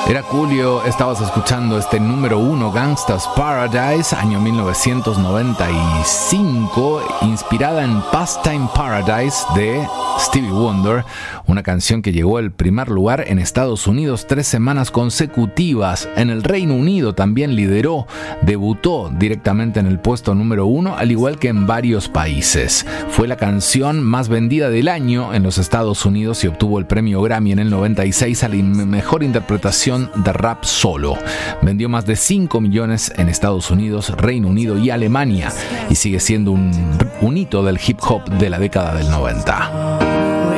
Era Julio, estabas escuchando este número 1, Gangsta's Paradise, año 1995, inspirada en Pastime Paradise de Stevie Wonder, una canción que llegó al primer lugar en Estados Unidos 3 semanas consecutivas. En el Reino Unido también lideró, debutó directamente en el puesto número 1, al igual que en varios países. Fue la canción más vendida del año en los Estados Unidos y obtuvo el premio Grammy en el 96 a la mejor interpretación de rap solo. Vendió más de 5 millones en Estados Unidos, Reino Unido y Alemania, y sigue siendo un hito del hip hop de la década del 90.